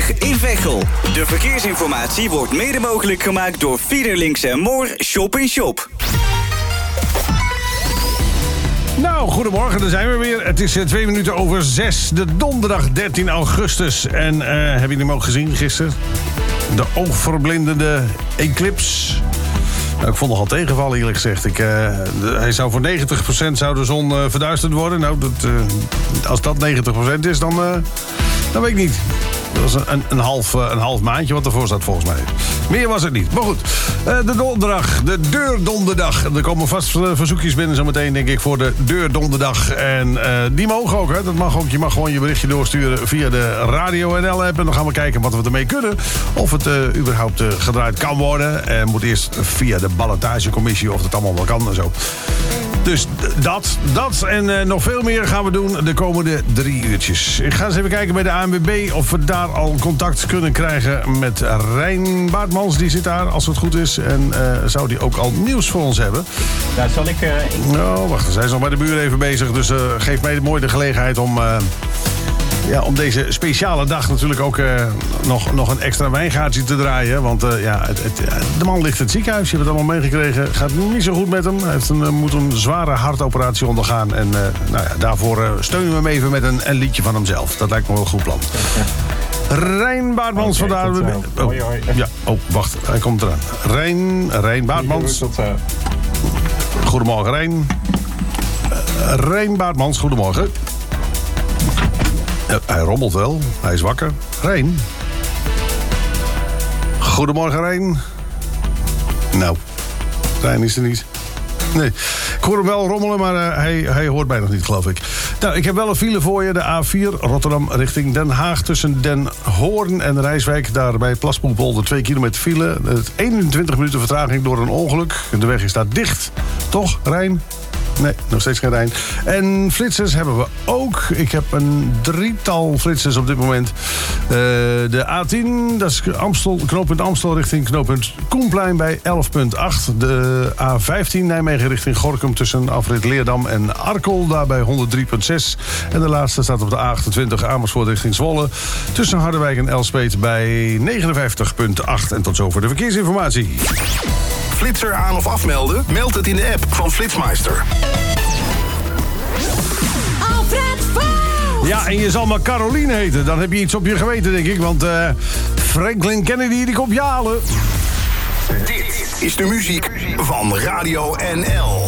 A20 in Veghel. De verkeersinformatie wordt mede mogelijk gemaakt door Fiederlinks en Moor Shop in Shop. Nou, goedemorgen, daar zijn we weer. Het is 2 minuten over 6, de donderdag 13 augustus. En heb je hem ook gezien gisteren? De oogverblindende eclipse. Nou, ik vond het nogal tegenvallen, eerlijk gezegd. Hij zou voor 90% zou de zon verduisterd worden. Nou, als dat 90% is, dan weet ik niet. Dat was een half maandje wat ervoor staat, volgens mij. Meer was het niet. Maar goed, de donderdag, de deurdonderdag. Er komen vast verzoekjes binnen zometeen, denk ik, voor de deurdonderdag. En die mogen ook, hè. Dat mag ook. Je mag gewoon je berichtje doorsturen via de Radio NL-app. En dan gaan we kijken wat we ermee kunnen. Of het überhaupt gedraaid kan worden. En moet eerst via de ballotagecommissie of het allemaal wel kan en zo. Dus dat en nog veel meer gaan we doen de komende 3 uurtjes. Ik ga eens even kijken bij de ANWB of we daar al contact kunnen krijgen met Rijn Baartmans. Die zit daar, als het goed is. En zou die ook al nieuws voor ons hebben? Daar zal ik... Nou, wacht, zij is nog bij de buren even bezig. Dus geeft mij mooi de gelegenheid om deze speciale dag natuurlijk ook nog een extra wijngaatje te draaien. Want de man ligt in het ziekenhuis. Je hebt het allemaal meegekregen. Gaat niet zo goed met hem. Hij moet een zware hartoperatie ondergaan. En daarvoor steunen we hem even met een liedje van hemzelf. Dat lijkt me wel een goed plan. Rijn Baartmans vandaag. Hoi. Ja, wacht. Hij komt eraan. Rijn Baartmans. Goedemorgen, Rijn. Rijn Baartmans, goedemorgen. Hij rommelt wel. Hij is wakker. Rijn. Goedemorgen, Rijn. Nou, Rijn is er niet. Nee, ik hoor hem wel rommelen, maar hij hoort mij nog niet, geloof ik. Nou, ik heb wel een file voor je. De A4 Rotterdam richting Den Haag tussen Den Hoorn en Rijswijk. Daar bij Plaspoelpolder 2 kilometer file. 21 minuten vertraging door een ongeluk. De weg is daar dicht. Toch, Rijn? Nee, nog steeds geen Rijn. En flitsers hebben we ook. Ik heb een 3-tal flitsers op dit moment. De A10, dat is knooppunt Amstel richting knooppunt Koenplein bij 11,8. De A15 Nijmegen richting Gorinchem tussen afrit Leerdam en Arkel, daar bij 103,6. En de laatste staat op de A28 Amersfoort richting Zwolle tussen Harderwijk en Elspeet bij 59,8. En tot zover de verkeersinformatie. Flitser aan of afmelden? Meld het in de app van Flitsmeister. Alfred Vogt! Ja, en je zal maar Caroline heten. Dan heb je iets op je geweten, denk ik. Want Franklin Kennedy, die komt je halen. Dit is de muziek van Radio NL.